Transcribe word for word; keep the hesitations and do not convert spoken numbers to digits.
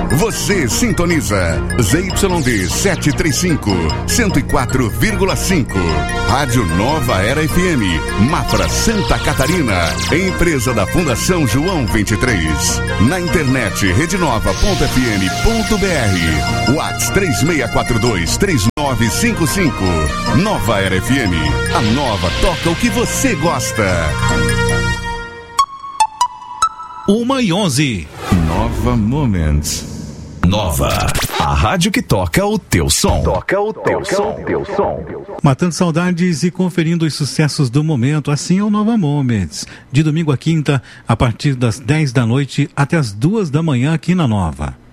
Você sintoniza Z Y D setecentos e trinta e cinco, cento e quatro vírgula cinco. Rádio Nova Era F M, Mafra, Santa Catarina. Empresa da Fundação João vinte e três. Na internet rede nova ponto f m ponto b r. WhatsApp três seis quatro dois, três nove cinco cinco. Nova Era F M. A nova toca o que você gosta. Uma e onze. Nova Moments. Nova, a rádio que toca o teu som. Toca o teu som. Teu som. Matando saudades e conferindo os sucessos do momento, assim é o Nova Moments. De domingo a quinta, a partir das dez da noite até as duas da manhã aqui na Nova.